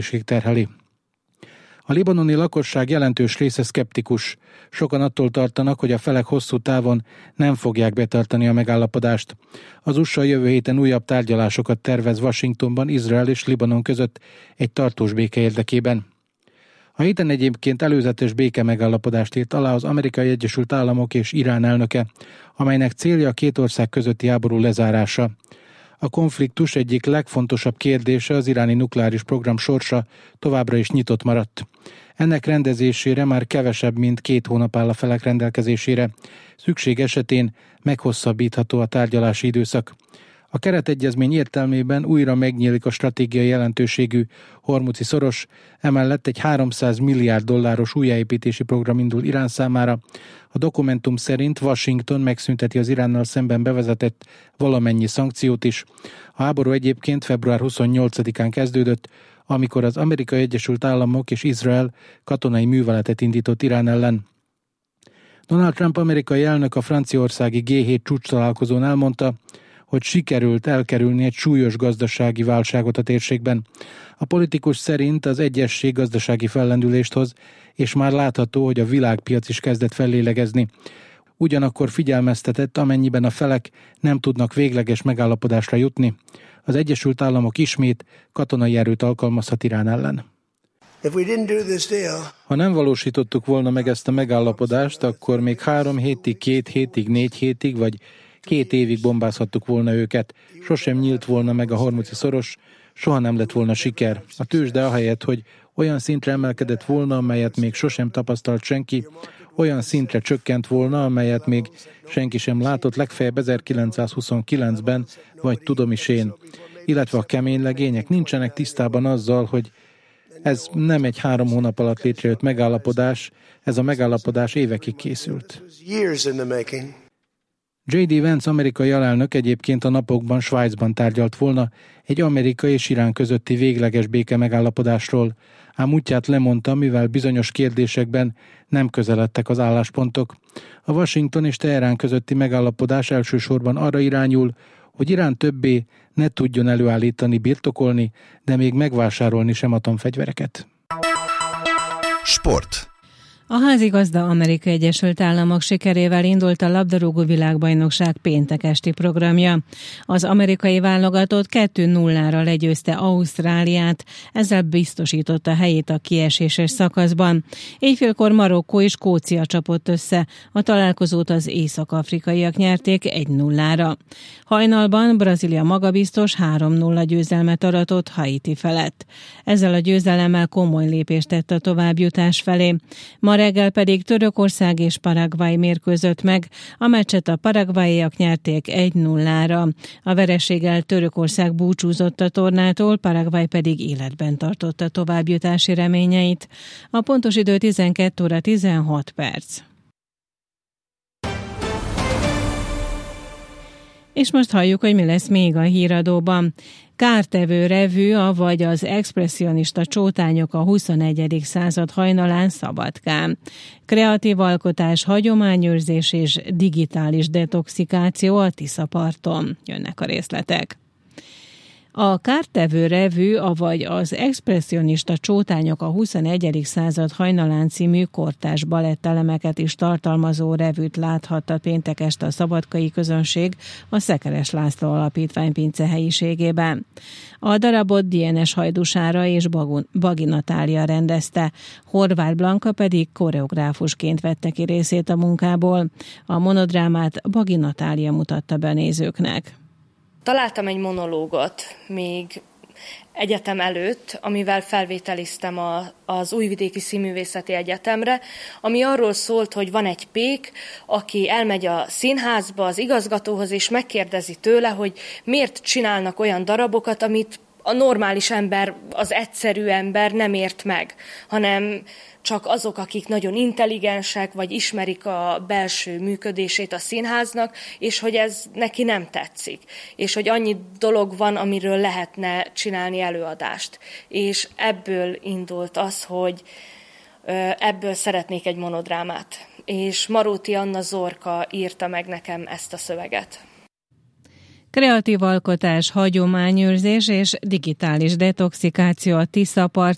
munkanélküliség terheli. A libanoni lakosság jelentős része szkeptikus. Sokan attól tartanak, hogy a felek hosszú távon nem fogják betartani a megállapodást. Az USA jövő héten újabb tárgyalásokat tervez Washingtonban Izrael és Libanon között egy tartós béke érdekében. A héten egyébként előzetes béke megállapodást írt alá az Amerikai Egyesült Államok és Irán elnöke, amelynek célja a két ország közötti háború lezárása. A konfliktus egyik legfontosabb kérdése, az iráni nukleáris program sorsa továbbra is nyitott maradt. Ennek rendezésére már kevesebb, mint 2 hónap áll a felek rendelkezésére. Szükség esetén meghosszabbítható a tárgyalási időszak. A keretegyezmény értelmében újra megnyílik a stratégiai jelentőségű Hormuzi szoros, emellett egy $300 milliárd újjáépítési program indul Irán számára. A dokumentum szerint Washington megszünteti az Iránnal szemben bevezetett valamennyi szankciót is. A háború egyébként február 28-án kezdődött, amikor az Amerikai Egyesült Államok és Izrael katonai műveletet indított Irán ellen. Donald Trump amerikai elnök a franciaországi G7 csúcstalálkozón elmondta, hogy sikerült elkerülni egy súlyos gazdasági válságot a térségben. A politikus szerint az egyesség gazdasági fellendülést hoz, és már látható, hogy a világpiac is kezdett fellélegezni. Ugyanakkor figyelmeztetett, amennyiben a felek nem tudnak végleges megállapodásra jutni, az Egyesült Államok ismét katonai erőt alkalmazhat Irán ellen. Ha nem valósítottuk volna meg ezt a megállapodást, akkor még 3 hétig, 2 hétig, 4 hétig, vagy 2 évig bombázhattuk volna őket. Sosem nyílt volna meg a Hormuzi szoros, soha nem lett volna siker. A tőzsde ahelyett, hogy olyan szintre emelkedett volna, amelyet még sosem tapasztalt senki, olyan szintre csökkent volna, amelyet még senki sem látott, legfeljebb 1929-ben, vagy tudom is én. Illetve a kemény legények nincsenek tisztában azzal, hogy ez nem egy 3 hónap alatt létrejött megállapodás, ez a megállapodás évekig készült. J.D. Vance amerikai alelnök egyébként a napokban Svájcban tárgyalt volna egy Amerika és Irán közötti végleges béke megállapodásról, ám útját lemondta, mivel bizonyos kérdésekben nem közeledtek az álláspontok. A Washington és Teherán közötti megállapodás elsősorban arra irányul, hogy Irán többé ne tudjon előállítani, birtokolni, de még megvásárolni sem atomfegyvereket. Sport. A házigazda Amerikai Egyesült Államok sikerével indult a labdarúgó világbajnokság péntek esti programja. Az amerikai válogatott 2-0-ra legyőzte Ausztráliát, ezzel biztosította helyét a kieséses szakaszban. Éjfélkor Marokkó és Skócia csapott össze, a találkozót az észak-afrikaiak nyerték 1-0-ra. Hajnalban Brazília magabiztos 3-0 győzelmet aratott Haiti felett. Ezzel a győzelemmel komoly lépést tett a továbbjutás felé. Ma reggel pedig Törökország és Paraguay mérkőzött meg, a meccset a paraguayiak nyerték 1-0-ra. A vereséggel Törökország búcsúzott a tornától, Paraguay pedig életben tartotta továbbjutási reményeit. A pontos idő 12:16. És most halljuk, hogy mi lesz még a híradóban. Kártevő revű, avagy az expresszionista csótányok a 21. század hajnalán Szabadkán. Kreatív alkotás, hagyományőrzés és digitális detoxikáció a Tiszaparton. Jönnek a részletek. A Kártevő revű, avagy az expresszionista csótányok a 21. század hajnalán című kortárs balettelemeket is tartalmazó revűt láthatta péntek este a szabadkai közönség a Szekeres László Alapítvány pince helyiségében. A darabot DNS Hajdusára és Bagi Natália rendezte, Horváth Blanka pedig koreográfusként vette ki részét a munkából. A monodrámát Bagi Natália mutatta be nézőknek. Találtam egy monológot még egyetem előtt, amivel felvételiztem az Újvidéki Színművészeti Egyetemre, ami arról szólt, hogy van egy pék, aki elmegy a színházba az igazgatóhoz, és megkérdezi tőle, hogy miért csinálnak olyan darabokat, amit a normális ember, az egyszerű ember nem ért meg, hanem csak azok, akik nagyon intelligensek, vagy ismerik a belső működését a színháznak, és hogy ez neki nem tetszik. És hogy annyi dolog van, amiről lehetne csinálni előadást. És ebből indult az, hogy ebből szeretnék egy monodrámát. És Maróti Anna Zorka írta meg nekem ezt a szöveget. Kreatív alkotás, hagyományőrzés és digitális detoxikáció a Tiszaparton.